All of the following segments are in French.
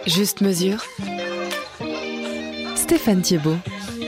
Juste mesure. Stéphane Thiebaud.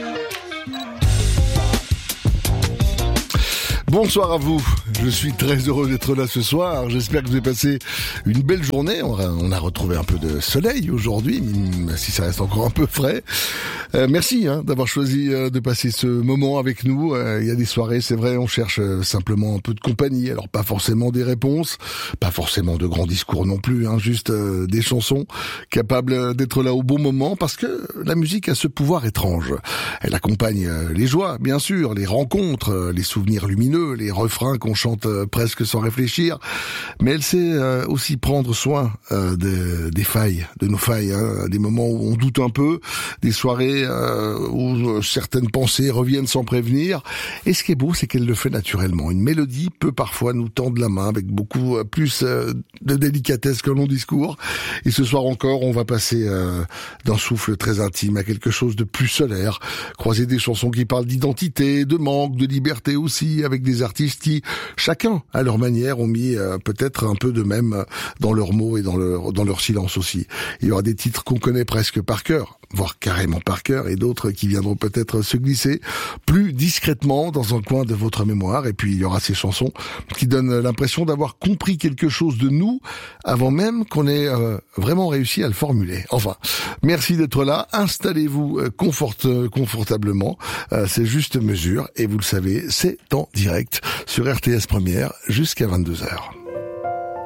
Bonsoir à vous, je suis très heureux d'être là ce soir, j'espère que vous avez passé une belle journée, on a retrouvé un peu de soleil aujourd'hui, même si ça reste encore un peu frais. Merci d'avoir choisi de passer ce moment avec nous. Il y a des soirées, c'est vrai, on cherche simplement un peu de compagnie, alors pas forcément des réponses, pas forcément de grands discours non plus, juste des chansons capables d'être là au bon moment, parce que la musique a ce pouvoir étrange. Elle accompagne les joies, bien sûr, les rencontres, les souvenirs lumineux, les refrains qu'on chante presque sans réfléchir, mais elle sait aussi prendre soin des failles, de nos failles, des moments où on doute un peu, des soirées où certaines pensées reviennent sans prévenir. Et ce qui est beau, c'est qu'elle le fait naturellement. Une mélodie peut parfois nous tendre la main avec beaucoup plus de délicatesse que long discours. Et ce soir encore, on va passer d'un souffle très intime à quelque chose de plus solaire, croiser des chansons qui parlent d'identité, de manque, de liberté aussi, avec des artistes qui, chacun à leur manière, ont mis peut-être un peu de même dans leurs mots et dans leur silence aussi. Il y aura des titres qu'on connaît presque par cœur, voire carrément par cœur, et d'autres qui viendront peut-être se glisser plus discrètement dans un coin de votre mémoire. Et puis il y aura ces chansons qui donnent l'impression d'avoir compris quelque chose de nous avant même qu'on ait vraiment réussi à le formuler. Enfin, merci d'être là, installez-vous confortablement, c'est juste mesure, et vous le savez, c'est en direct sur RTS Première jusqu'à 22h.